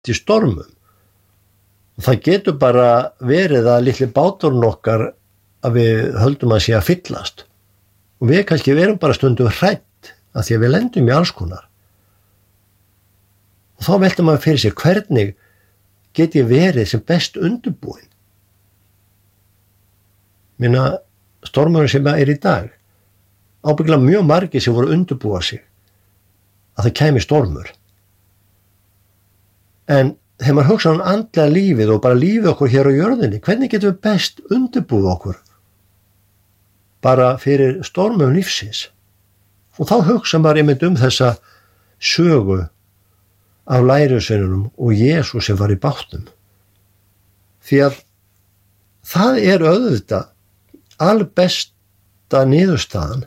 í stormum. Og það getur bara verið að litli báturinn okkar að við höldum að sé að fyllast. Og við kannski verum bara stundum hrædd af því að við lendum í alls konar. Og þá veltum maður fyrir sér hvernig get ég verið sem best undirbúin. Minna stormurinn sem er í dag, ábyggilega mjög margir sem voru undirbúa sig að það kæmi stormur. En þegar maður hugsa andlega lífið og bara lífið okkur hér á jörðinni, hvernig getum við best undirbúið okkur bara fyrir stormum lífsins? Og þá hugsa maður einmitt þessa sögu af lærisveinunum og Jesús sem var í bátnum. Því að það er auðvitað albesta niðurstaðan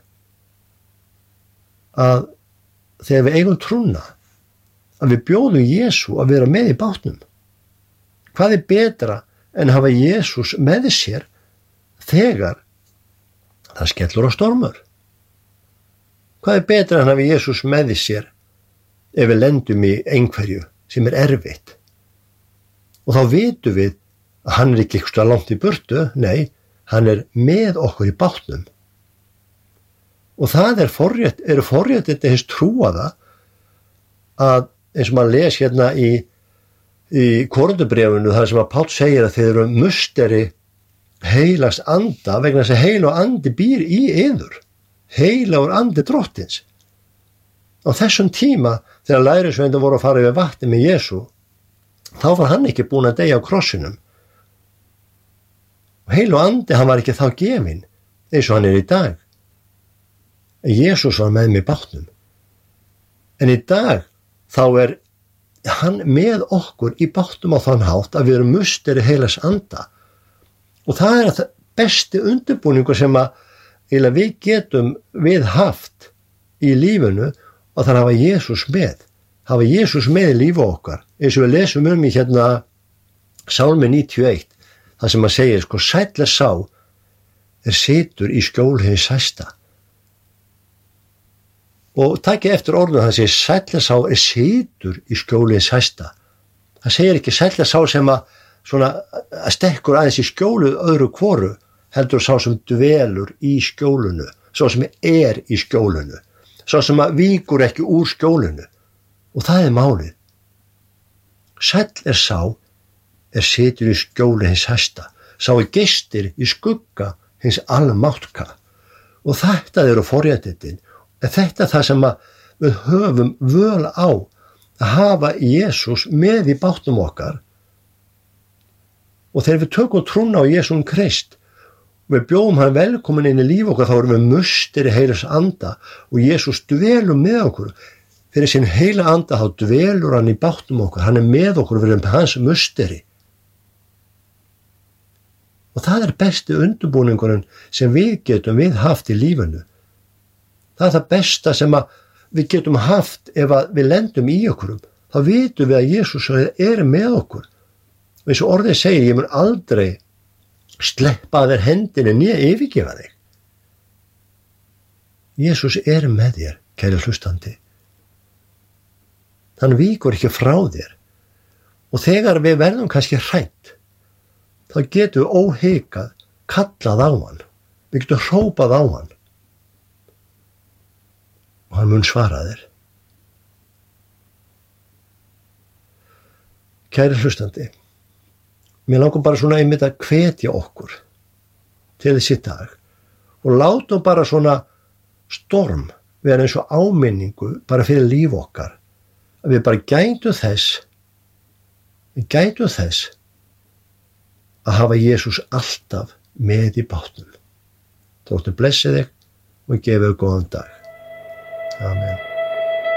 að þegar við eigum trúna að við bjóðum Jesú að vera með í bátnum. Hvað er betra en að hafa Jesús með sér þegar það skellur á stormur? Hvað er betra en að hafa Jesús með sér ef við lendum í einhverju sem er erfitt? Og þá vitum við að hann er ekki eitthvað langt í burtu, nei, hann er með okkur í bátnum. Og það eru forréttindi hins trúaða að eins og maður les hérna í Korinthubréfinu þar sem að Páll segir að þeir eru musteri heilags anda vegna þess að heilagur andi býr í yður. Heilagur andi drottins. Á þessum tíma þegar lærisveinarnir voru að fara yfir vatni með Jesú, þá var hann ekki búinn að deyja á krossinum. Og heilagur andi, hann var ekki þá gefinn eins og hann er í dag. En Jesús var með mig í bátnum. En í dag þá er hann með okkur í bátnum á þann hátt að við erum musteri heilags anda. Og það er það besti undirbúningur sem að við getum við haft í lífinu, og það er að hafa Jesús með. Hafa Jesús með í lífi okkar. Eins og við lesum í hérna Sálmi 91, það sem að segja, sæll er sá er situr í skjóli hins hæsta. Og takið eftir orðinu, það segir sæll er sá er situr í skjóli hins hæsta. Það segir ekki sæll er sá sem að stekkur aðeins í skjólu öðru hvoru, heldur sá sem dvelur í skjólunu, sá sem er í skjólunu, sá sem að víkur ekki úr skjólunu. Og það er málið. Sæll er sá er situr í skjóli hins hæsta, sá er gistir í skugga hins almáttka. Og þetta eru forréttindin. En þetta er það sem við höfum völ á að hafa Jesús með í bátnum okkar. Og þegar við tökum trúna á Jesúm Krist og við bjóðum hann velkomin inn í líf okkar, þá erum við musteri heilags anda og Jesús dvelur með okkur. Fyrir sinn heila anda þá dvelur hann í bátnum okkar, hann er með okkur, við erum hans musteri. Og það er besti undirbúningurinn sem við getum við haft í lífinu. Það er það besta sem við getum haft ef við lendum í okkurum. Þá vitum við að Jesús er með okkur. Og eins og orðið segir, ég mun aldrei sleppa þér hendinni né yfirgefa þig. Jesús er með þér, kæri hlustandi. Hann víkur ekki frá þér. Og þegar við verðum kannski hrædd, þá getum við óhikað kallað á hann. Við getum hrópað á hann. Og hann mun svara þér. Kæri hlustandi, mér langar bara svona einmitt að hvetja okkur til þessi dag og látum bara svona storm vera eins og áminningu bara fyrir líf okkar, að við bara gætum þess að hafa Jesús alltaf með í bátnum. Dóttir blessi þig og gefi þér góðan dag. Amen.